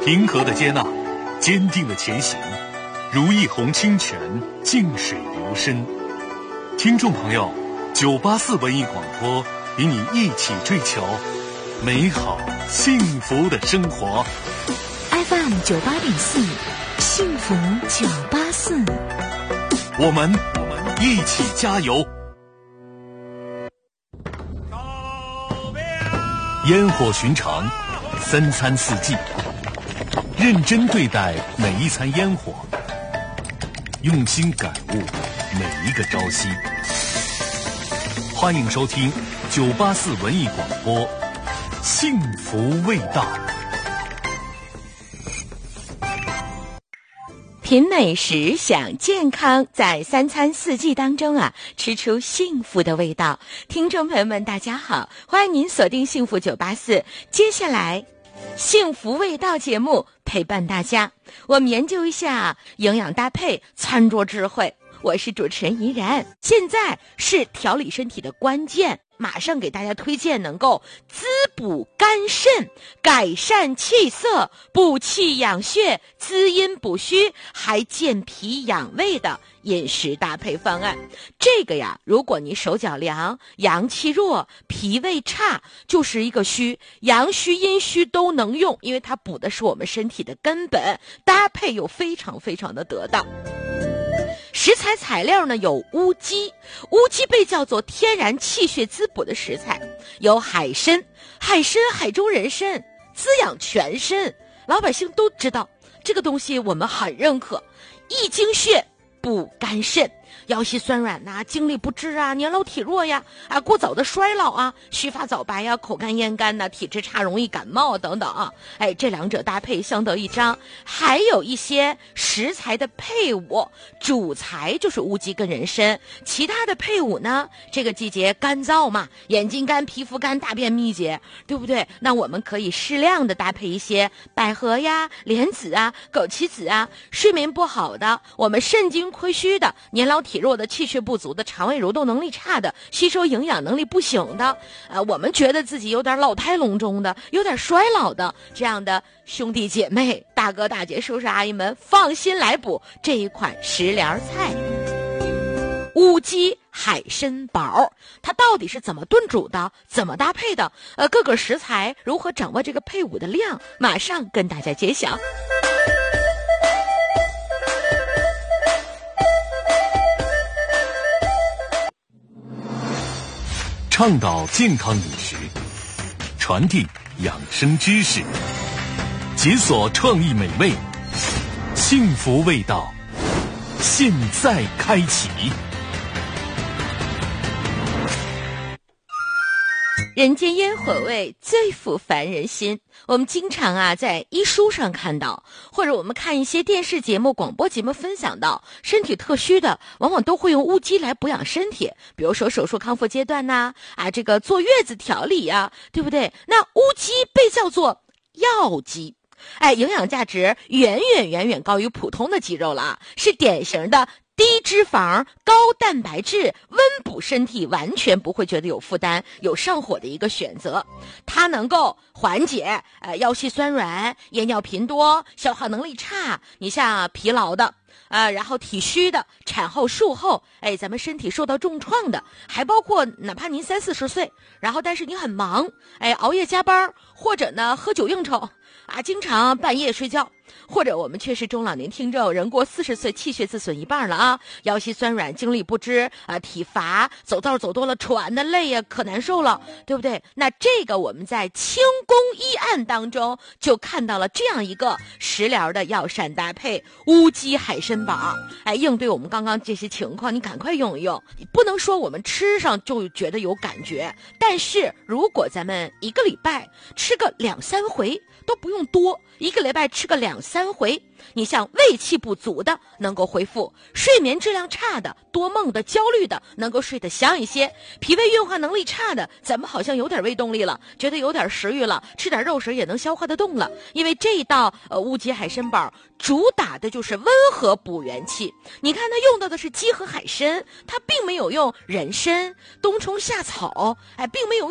平和的接纳，坚定的前行，如一泓清泉，静水流深。听众朋友，984文艺广播与你一起追求美好幸福的生活。 FM 98.4，幸福984， 我们一起加油。烟火寻常，三餐四季，认真对待每一餐烟火，用心感悟每一个朝夕。欢迎收听984文艺广播，幸福味道。 品美食，享健康，在三餐四季当中吃出幸福的味道。听众朋友们大家好，欢迎您锁定幸福984，接下来幸福味道节目陪伴大家，我们研究一下营养搭配、餐桌智慧。我是主持人怡然，现在是调理身体的关键，马上给大家推荐能够滋补肝肾、改善气色、补气养血、滋阴补虚，还健脾养胃的饮食搭配方案。这个呀，如果你手脚凉、阳气弱、脾胃差，就是一个虚，阳虚阴虚都能用，因为它补的是我们身体的根本，搭配又非常非常的得当。食材材料呢有乌鸡，乌鸡被叫做天然气血滋补的食材，有海参，海中人参，滋养全身，老百姓都知道这个东西，我们很认可。益精血，补肝肾，腰膝酸软精力不支年老体弱呀，过早的衰老须发早白呀，口干咽干体质差，容易感冒等等这两者搭配相得益彰。还有一些食材的配伍，主材就是乌鸡跟人参，其他的配伍呢，这个季节干燥嘛，眼睛干、皮肤干、大便秘结，对不对？那我们可以适量的搭配一些百合呀、莲子枸杞子睡眠不好的，我们肾精亏虚的，年老体弱的，气血不足的，肠胃蠕动能力差的，吸收营养能力不行的，我们觉得自己有点老态龙钟的，有点衰老的，这样的兄弟姐妹、大哥大姐、叔叔阿姨们，放心来补这一款食疗菜乌鸡海参煲。它到底是怎么炖煮的，怎么搭配的，各个食材如何掌握这个配伍的量，马上跟大家揭晓。 倡导健康饮食，传递养生知识，解锁创意美味，幸福味道现在开启。 人间烟火味，最抚凡人心。我们经常在医书上看到，或者我们看一些电视节目、广播节目分享到，身体特虚的往往都会用乌鸡来补养身体，比如说手术康复阶段这个坐月子调理对不对？那乌鸡被叫做药鸡，营养价值远远高于普通的鸡肉了，是典型的低脂肪、高蛋白质，温补身体，完全不会觉得有负担、有上火的一个选择。它能够缓解腰膝酸软、夜尿频多、消化能力差，你像疲劳的然后体虚的，产后术后咱们身体受到重创的，还包括哪怕您30-40岁，然后但是你很忙熬夜加班，或者呢喝酒应酬经常半夜睡觉，或者我们却是中老年听众，人过40岁，气血自损一半了腰膝酸软，精力不支体乏，走道走多了喘的累可难受了，对不对？那这个我们在清宫医案当中就看到了这样一个食疗的药膳搭配，乌鸡海参煲应对我们刚刚这些情况，你赶快用一用。不能说我们吃上就觉得有感觉，但是如果咱们一个礼拜吃个2-3回都不用多，一个礼拜吃个2-3回，你像胃气不足的能够恢复，睡眠质量差的、多梦的、焦虑的能够睡得香一些，脾胃运化能力差的，咱们好像有点胃动力了，觉得有点食欲了，吃点肉食也能消化得动了。因为这一道乌鸡海参煲主打的就是温和补元气。你看它用到的是鸡和海参，它并没有用人参、冬虫夏草，并没有